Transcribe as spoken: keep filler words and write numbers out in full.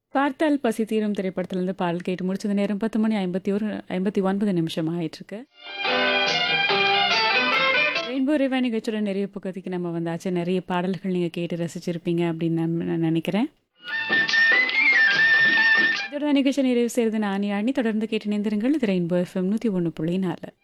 பார்த்தால் பசி தீரும் திரைப்படத்திலிருந்து பாடல் கேட்டு முடிச்சது நேரம் பத்து மணி ஐம்பத்தி ஒரு ஐம்பத்தி ஒன்பது நிமிஷம் ஆயிட்டிருக்கு. ரெயின்போ ரிவா நிகழ்ச்சியோட நிறைய பக்கத்துக்கு நம்ம வந்தாச்சு. நிறைய பாடல்கள் நீங்கள் கேட்டு ரசிச்சிருப்பீங்க அப்படின்னு நான் நான் நினைக்கிறேன். இதோட நிகழ்ச்சி நிறைவு செய்கிறது நான் யாழி. தொடர்ந்து கேட்டு நேர்ந்திருங்கள். இது ரெயின்போ எஃப்எம் நூற்றி ஒன்று புள்ளி நாலு.